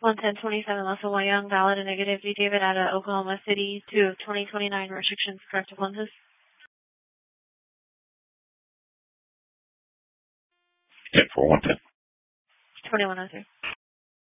11027 Muscle Young, valid and negative. D. David out of Oklahoma City, 2 of 2029 restrictions, corrective lenses. 10-4, 110. 2103.